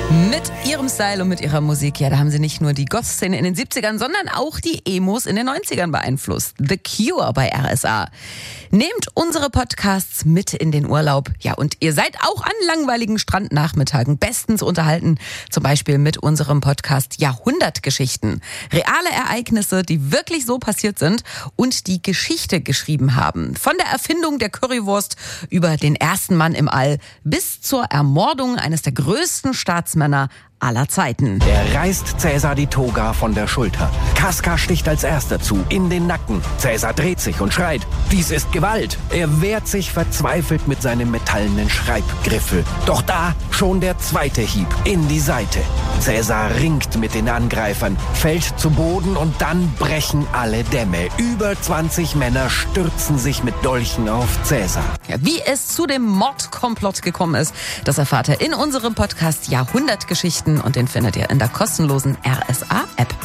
Mit ihrem Style und mit ihrer Musik, ja, da haben sie nicht nur die Goth-Szene in den 70ern, sondern auch die Emos in den 90ern beeinflusst. The Cure bei RSA. Nehmt unsere Podcasts mit in den Urlaub. Ja, und ihr seid auch an langweiligen Strandnachmittagen bestens unterhalten. Zum Beispiel mit unserem Podcast Jahrhundertgeschichten. Reale Ereignisse, die wirklich so passiert sind und die Geschichte geschrieben haben. Von der Erfindung der Currywurst über den ersten Mann im All bis zur Ermordung eines der größten Staatsmänner aller Zeiten. Er reißt Cäsar die Toga von der Schulter. Casca sticht als erster zu, in den Nacken. Cäsar dreht sich und schreit, dies ist Gewalt. Er wehrt sich verzweifelt mit seinem metallenen Schreibgriffel. Doch da schon der zweite Hieb in die Seite. Cäsar ringt mit den Angreifern, fällt zu Boden und dann brechen alle Dämme. Über 20 Männer stürzen sich mit Dolchen auf Cäsar. Ja, wie es zu dem Mordkomplott gekommen ist, das erfahrt ihr in unserem Podcast Jahrhundertgeschichten und den findet ihr in der kostenlosen RSA-App.